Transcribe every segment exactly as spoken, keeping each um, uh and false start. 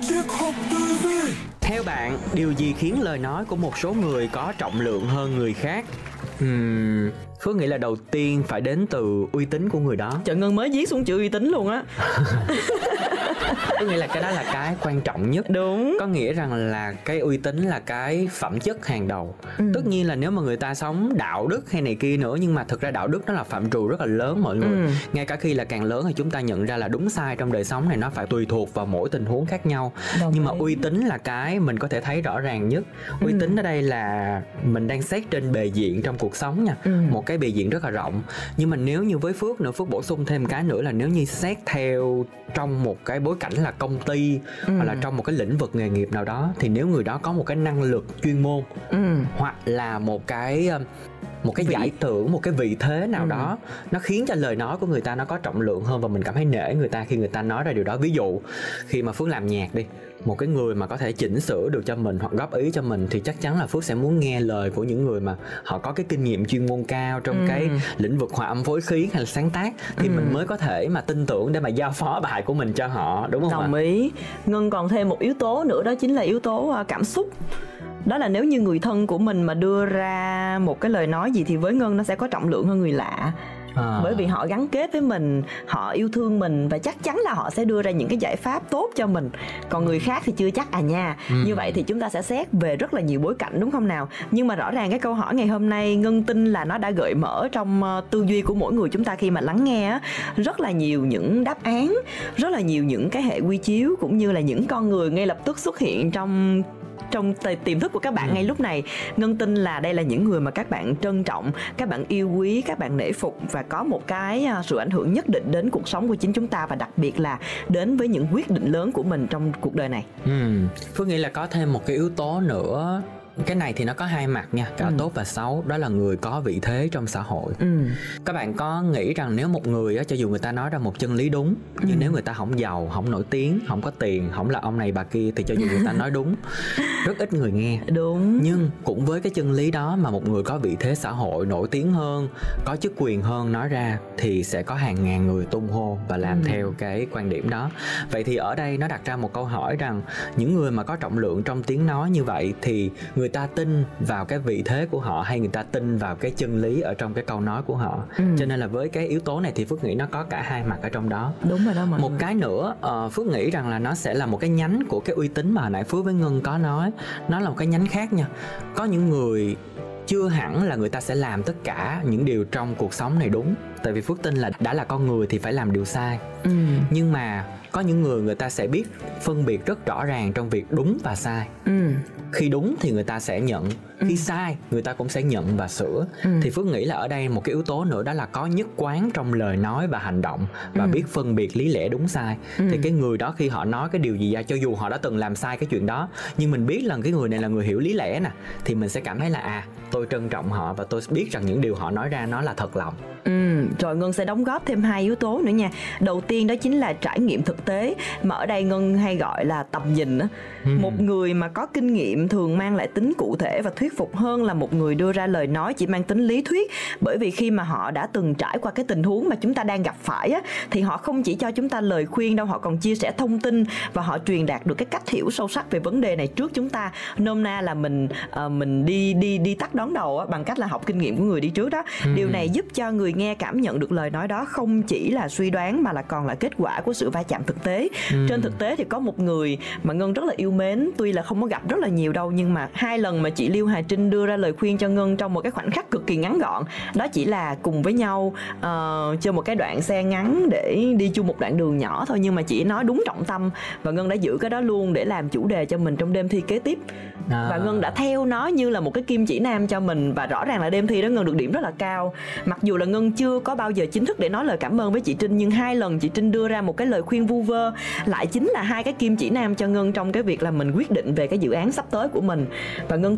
Triết học tư duy. Theo bạn, điều gì khiến lời nói của một số người có trọng lượng hơn người khác? Uhm, Phước nghĩ là đầu tiên phải đến từ uy tín của người đó. Trời, Ngân mới viết xuống chữ uy tín luôn á. Tôi nghĩ là cái đó là cái quan trọng nhất. Đúng. Có nghĩa rằng là cái uy tín là cái phẩm chất hàng đầu. ừ. Tất nhiên là nếu mà người ta sống đạo đức hay này kia nữa, nhưng mà thực ra đạo đức nó là phạm trù rất là lớn mọi người. ừ. Ngay cả khi là càng lớn thì chúng ta nhận ra là đúng sai trong đời sống này nó phải tùy thuộc vào mỗi tình huống khác nhau. Đồng nhưng ý. Mà uy tín là cái mình có thể thấy rõ ràng nhất. Uy ừ. tín ở đây là mình đang xét trên bề diện trong cuộc sống nha. ừ. Một cái bề diện rất là rộng. Nhưng mà nếu như với Phước nữa, Phước bổ sung thêm cái nữa là nếu như xét theo trong một cái bối cảnh là công ty ừ. hoặc là trong một cái lĩnh vực nghề nghiệp nào đó, thì nếu người đó có một cái năng lực chuyên môn ừ. hoặc là một cái một cái vị. giải thưởng, một cái vị thế nào ừ. đó, nó khiến cho lời nói của người ta nó có trọng lượng hơn và mình cảm thấy nể người ta khi người ta nói ra điều đó. Ví dụ khi mà Phước làm nhạc đi, một cái người mà có thể chỉnh sửa được cho mình hoặc góp ý cho mình thì chắc chắn là Phước sẽ muốn nghe lời của những người mà họ có cái kinh nghiệm chuyên môn cao trong ừ. cái lĩnh vực hòa âm phối khí hay là sáng tác, thì ừ. mình mới có thể mà tin tưởng để mà giao phó bài của mình cho họ, đúng không ạ? Đồng ý. Ngân còn thêm một yếu tố nữa, đó chính là yếu tố cảm xúc. Đó là nếu như người thân của mình mà đưa ra một cái lời nói gì thì với Ngân nó sẽ có trọng lượng hơn người lạ. À. Bởi vì họ gắn kết với mình, họ yêu thương mình và chắc chắn là họ sẽ đưa ra những cái giải pháp tốt cho mình. Còn người khác thì chưa chắc à nha. ừ. Như vậy thì chúng ta sẽ xét về rất là nhiều bối cảnh, đúng không nào? Nhưng mà rõ ràng cái câu hỏi ngày hôm nay Ngân tin là nó đã gợi mở trong uh, tư duy của mỗi người chúng ta khi mà lắng nghe á, rất là nhiều những đáp án, rất là nhiều những cái hệ quy chiếu, cũng như là những con người ngay lập tức xuất hiện trong trong tiềm thức của các bạn ừ. ngay lúc này. Ngân tin là đây là những người mà các bạn trân trọng, các bạn yêu quý, các bạn nể phục và có một cái sự ảnh hưởng nhất định đến cuộc sống của chính chúng ta, và đặc biệt là đến với những quyết định lớn của mình trong cuộc đời này. ừ. Phước nghĩ là có thêm một cái yếu tố nữa. Cái này thì nó có hai mặt nha, cả ừ. tốt và xấu. Đó là người có vị thế trong xã hội. ừ. Các bạn có nghĩ rằng nếu một người á, cho dù người ta nói ra một chân lý đúng, nhưng ừ. nếu người ta không giàu, không nổi tiếng, không có tiền, không là ông này bà kia, thì cho dù người ta nói đúng, rất ít người nghe. Đúng. Nhưng cũng với cái chân lý đó mà một người có vị thế xã hội, nổi tiếng hơn, có chức quyền hơn nói ra, thì sẽ có hàng ngàn người tung hô và làm ừ. theo cái quan điểm đó. Vậy thì ở đây nó đặt ra một câu hỏi rằng những người mà có trọng lượng trong tiếng nói như vậy thì người ta tin vào cái vị thế của họ hay người ta tin vào cái chân lý ở trong cái câu nói của họ. ừ. Cho nên là với cái yếu tố này thì Phước nghĩ nó có cả hai mặt ở trong đó. Đúng rồi đó mọi Một người. cái nữa uh, Phước nghĩ rằng là nó sẽ là một cái nhánh của cái uy tín mà hồi nãy Phước với Ngân có nói. Nó là một cái nhánh khác nha. Có những người chưa hẳn là người ta sẽ làm tất cả những điều trong cuộc sống này đúng. Tại vì Phước tin là đã là con người thì phải làm điều sai. ừ. Nhưng mà có những người người ta sẽ biết phân biệt rất rõ ràng trong việc đúng và sai. ừ. Khi đúng thì người ta sẽ nhận, khi ừ. sai người ta cũng sẽ nhận và sửa. ừ. Thì Phước nghĩ là ở đây một cái yếu tố nữa, đó là có nhất quán trong lời nói và hành động, và ừ. biết phân biệt lý lẽ đúng sai. ừ. Thì cái người đó khi họ nói cái điều gì ra, cho dù họ đã từng làm sai cái chuyện đó, nhưng mình biết là cái người này là người hiểu lý lẽ nè, thì mình sẽ cảm thấy là à, tôi trân trọng họ và tôi biết rằng những điều họ nói ra nó là thật lòng. Ừ, rồi Ngân sẽ đóng góp thêm hai yếu tố nữa nha. Đầu tiên đó chính là trải nghiệm thực tế, mà ở đây Ngân hay gọi là tầm nhìn á. ừ. Một người mà có kinh nghiệm thường mang lại tính cụ thể và thuyết phục hơn là một người đưa ra lời nói chỉ mang tính lý thuyết. Bởi vì khi mà họ đã từng trải qua cái tình huống mà chúng ta đang gặp phải á, thì họ không chỉ cho chúng ta lời khuyên đâu, họ còn chia sẻ thông tin và họ truyền đạt được cái cách hiểu sâu sắc về vấn đề này trước chúng ta. Nôm na là mình uh, mình đi đi đi tắt đón đầu á, bằng cách là học kinh nghiệm của người đi trước đó. ừ. Điều này giúp cho người nghe cảm nhận được lời nói đó không chỉ là suy đoán mà là còn là kết quả của sự va chạm thực tế. ừ. Trên thực tế thì có một người mà Ngân rất là yêu mến, tuy là không có gặp rất là nhiều đâu, nhưng mà hai lần mà chị Liêu Hà Trinh đưa ra lời khuyên cho Ngân trong một cái khoảnh khắc cực kỳ ngắn gọn, đó chỉ là cùng với nhau uh, chơi một cái đoạn xe ngắn để đi chung một đoạn đường nhỏ thôi, nhưng mà chị nói đúng trọng tâm và Ngân đã giữ cái đó luôn để làm chủ đề cho mình trong đêm thi kế tiếp. à. Và Ngân đã theo nó như là một cái kim chỉ nam cho mình, và rõ ràng là đêm thi đó Ngân được điểm rất là cao. Mặc dù là Ngân chưa có bao giờ chính thức để nói lời cảm ơn với chị Trinh, nhưng hai lần chị Trinh đưa ra một cái lời khuyên vu vơ lại chính là hai cái kim chỉ nam cho Ngân trong cái việc là mình quyết định về cái dự án sắp tới của mình. Và Ngân tin điều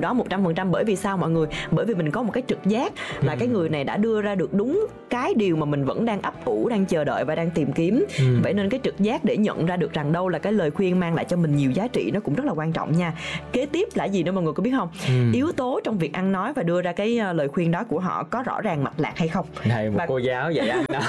đó một trăm phần trăm. Bởi vì sao mọi người? Bởi vì mình có một cái trực giác là ừ. cái người này đã đưa ra được đúng cái điều mà mình vẫn đang ấp ủ, đang chờ đợi và đang tìm kiếm. ừ. Vậy nên cái trực giác để nhận ra được rằng đâu là cái lời khuyên mang lại cho mình nhiều giá trị nó cũng rất là quan trọng nha. Kế tiếp là gì nữa mọi người có biết không? ừ. Yếu tố trong việc ăn nói và đưa ra cái lời khuyên đó của họ có rõ ràng mạch lạc hay không? Này một và... cô giáo vậy ăn nói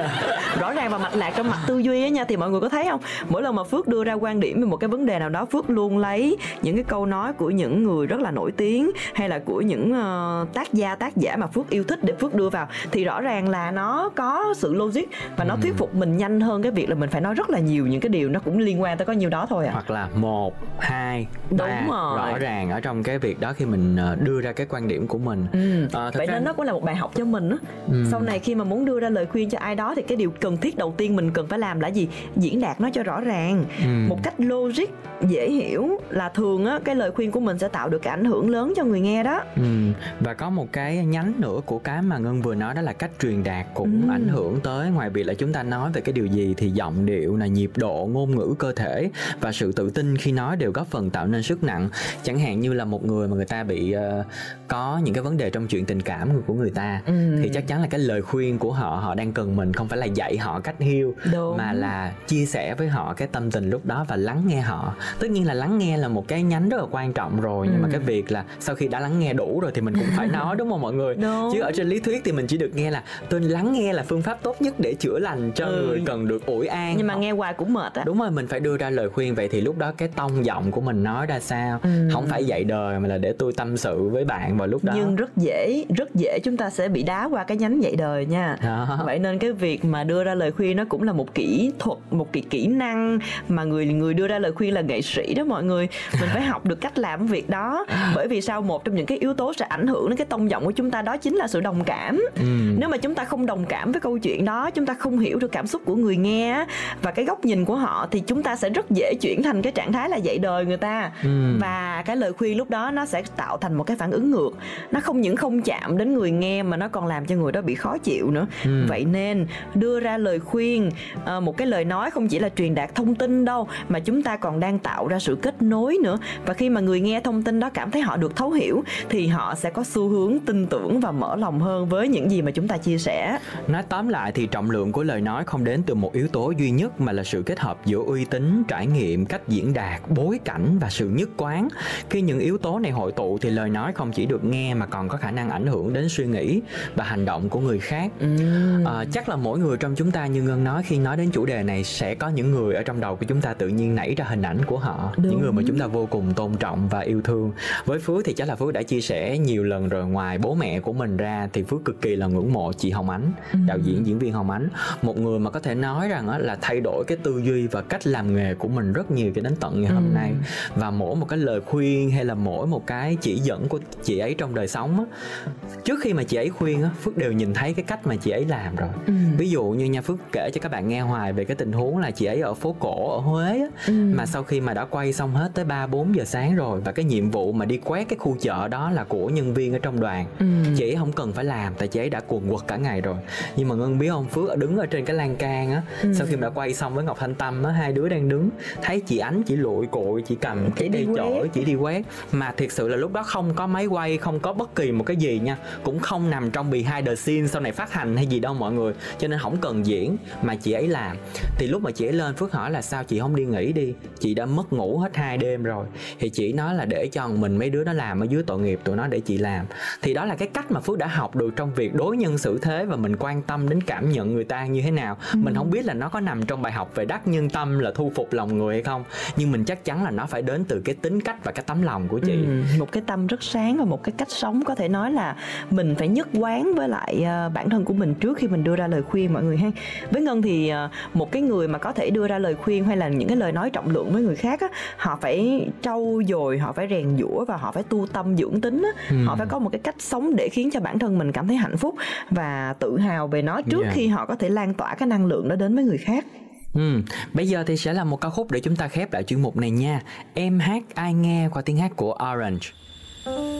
rõ ràng và mạch lạc trong mặt tư duy ấy nha. Thì mọi người có thấy không, mỗi lần mà Phước đưa ra quan điểm về một cái vấn đề nào đó, Phước luôn lấy những cái câu nói của những người rất là nổi tiếng hay là của những uh, tác gia tác giả mà Phước yêu thích để Phước đưa vào, thì rõ ràng là nó có sự logic và nó ừ. thuyết phục mình nhanh hơn cái việc là mình phải nói rất là nhiều những cái điều nó cũng liên quan tới có nhiêu đó thôi à. Hoặc là một, hai, ba, rõ ràng ở trong cái việc đó khi mình đưa ra cái quan điểm của mình. ừ. à, Vậy ra... nên nó cũng là một bài học cho mình á. ừ. Sau này khi mà muốn đưa ra lời khuyên cho ai đó thì cái điều cần thiết đầu tiên mình cần phải làm là gì? Diễn đạt nó cho rõ ràng, ừ. một cách logic, dễ hiểu, là thường á cái lời khuyên của mình sẽ tạo được cái ảnh hưởng lớn cho người nghe đó. ừ. Và có một cái nhánh nữa của cái mà Ngân vừa nói, đó là cách truyền đạt cũng ừ. ảnh hưởng tới, ngoài việc là chúng ta nói về cái điều gì thì giọng điệu là nhịp độ, ngôn ngữ cơ thể và sự tự tin khi nói đều góp phần tạo nên sức nặng. Chẳng hạn như là một người mà người ta bị uh, có những cái vấn đề trong chuyện tình cảm của người ta, ừ. thì chắc chắn là cái lời khuyên của họ, họ đang cần mình không phải là dạy họ cách heal, Đúng. mà là chia sẻ với họ cái tâm tình lúc đó và lắng nghe họ. Tất nhiên là lắng nghe là một cái nhánh rất là quan trọng rồi, nhưng ừ. mà cái việc là sau khi đã lắng nghe đủ rồi thì mình cũng phải nói, đúng không mọi người? Đúng. Chứ ở trên lý thuyết thì mình chỉ được nghe là tôi lắng nghe là phương pháp tốt nhất để chữa lành cho ừ. người cần được ủi an. Nhưng mà nghe hoài cũng mệt á. Đúng rồi, mình phải đưa ra lời khuyên. Vậy thì lúc đó cái tông giọng của mình nói ra sao, ừ. không phải dạy đời mà là để tôi tâm sự với bạn vào lúc đó. Nhưng rất dễ, rất dễ chúng ta sẽ bị đá qua cái nhánh dạy đời nha. Đó. Vậy nên cái việc mà đưa ra lời khuyên nó cũng là một kỹ thuật, một kỹ kỹ năng mà người người đưa ra lời khuyên là nghệ sĩ đó mọi người. Mình phải học được cách làm việc đó. Bởi vì sao? Một trong những cái yếu tố sẽ ảnh hưởng đến cái tông giọng của chúng ta đó chính là sự đồng cảm. ừ. Nếu mà chúng ta không đồng cảm với câu chuyện đó, chúng ta không hiểu được cảm xúc của người nghe và cái góc nhìn của họ, thì chúng ta sẽ rất dễ chuyển thành cái trạng thái là dạy đời người ta. ừ. Và cái lời khuyên lúc đó nó sẽ tạo thành một cái phản ứng ngược. Nó không những không chạm đến người nghe mà nó còn làm cho người đó bị khó chịu nữa. ừ. Vậy nên đưa ra lời khuyên, một cái lời nói không chỉ là truyền đạt thông tin đâu, mà chúng ta còn đang tạo ra sự kết nối nữa. Và khi mà người nghe thông tin đó cảm thấy họ được thấu hiểu thì họ sẽ có xu hướng tin tưởng và mở lòng hơn với những gì mà chúng ta chia sẻ. Nói tóm lại thì trọng lượng của lời nói không đến từ một yếu tố duy nhất, mà là sự kết hợp giữa uy tín, trải nghiệm, cách diễn đạt, bối cảnh và sự nhất quán. Khi những yếu tố này hội tụ thì lời nói không chỉ được nghe mà còn có khả năng ảnh hưởng đến suy nghĩ và hành động của người khác. ừ. à, Chắc là mỗi người trong chúng ta, như Ngân nói, khi nói đến chủ đề này sẽ có những người ở trong đầu của chúng ta tự nhiên nảy ra hình ảnh của họ. Đúng. Những người mà chúng ta vô cùng tôn trọng và yêu thương. Với Phước thì chắc là Phước đã chia sẻ nhiều lần rồi, ngoài bố mẹ của mình ra thì Phước cực kỳ là ngưỡng mộ chị Hồng Ánh, ừ. đạo diễn diễn viên Hồng Ánh, một người mà có thể nói rằng là thay đổi cái tư duy và cách làm nghề của mình rất nhiều cho đến tận ngày hôm ừ. nay. Và mỗi một cái lời khuyên hay là mỗi một cái chỉ dẫn của chị ấy trong đời sống á, trước khi mà chị ấy khuyên á, Phước đều nhìn thấy cái cách mà chị ấy làm rồi. ừ. Ví dụ như nha, Phước kể cho các bạn nghe hoài về cái tình huống là chị ấy ở phố cổ ở Huế á, ừ. mà sau khi mà đã quay xong hết tới ba bốn giờ sáng rồi, và cái nhiệm vụ mà đi quét cái khu chợ đó là của nhân viên ở trong đoàn, ừ. chị ấy không cần phải làm tại chị ấy đã cuồng quật cả ngày rồi. Nhưng mà Ngân biết không, Phước đứng ở trên cái lan can á, ừ. sau khi mà đã quay xong với Ngọc Thanh Tâm á, hai đứa đang đứng, thấy chị Ánh chỉ lụi cụi, chỉ cầm cái cây chổi chỉ đi quét, mà thiệt sự là lúc đó không có máy quay, không có bất kỳ một cái gì nha, cũng không nằm trong behind the scene sau này phát hành hay gì đâu mọi người, cho nên không cần diễn mà chị ấy làm. Thì lúc mà chị ấy lên, Phước hỏi là sao chị không đi nghỉ đi, chị đã mất ngủ hết hai đêm rồi. Thì chị nói là để cho mình mấy đứa nó làm ở dưới, tội nghiệp tụi nó, để chị làm. Thì đó là cái cách mà Phước đã học được trong việc đối nhân xử thế, và mình quan tâm đến cảm nhận người ta như thế nào. ừ. Mình không biết là nó có nằm trong bài học về đắc nhân tâm là thu phục lòng người hay không, nhưng mình chắc chắn là nó phải đến từ cái tính cách và cái tấm lòng của chị. ừ. Một cái tâm rất sáng và một cái cách sống, có thể nói là mình phải nhất quán với lại uh, bản thân của mình trước khi mình đưa ra lời khuyên mọi người ha. Với Ngân thì uh, một cái người mà có thể đưa ra lời khuyên hay là những cái lời nói trọng lượng với người khác á, họ phải trau dồi, họ phải rèn giũa và họ phải tu tâm dưỡng tính á. ừ. Họ phải có một cái cách sống để khiến cho bản thân mình cảm thấy hạnh phúc và tự hào về nó trước yeah. khi họ có thể lan tỏa cái năng lượng đó đến với người khác. Ừ, bây giờ thì sẽ là một ca khúc để chúng ta khép lại chuyên mục này nha. Em hát ai nghe qua tiếng hát của Orange.